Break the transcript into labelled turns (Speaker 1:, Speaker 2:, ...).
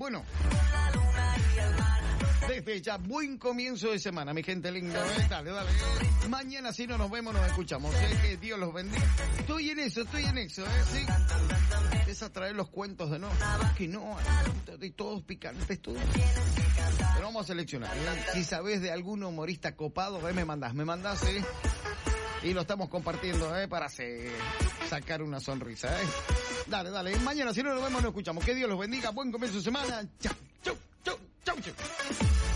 Speaker 1: Bueno, desde ya, buen comienzo de semana, mi gente linda. Dale. Mañana si no nos vemos, nos escuchamos. Que Dios los bendiga. Estoy en eso, ¿sí? Empieza a traer los cuentos de no, que no, de todos picantes, todos. Pero vamos a seleccionar. Si sabes de algún humorista copado, me mandás, ¿sí? Y lo estamos compartiendo, para sacar una sonrisa, Dale. Mañana si no nos vemos, nos escuchamos. Que Dios los bendiga. Buen comienzo de semana. Chau.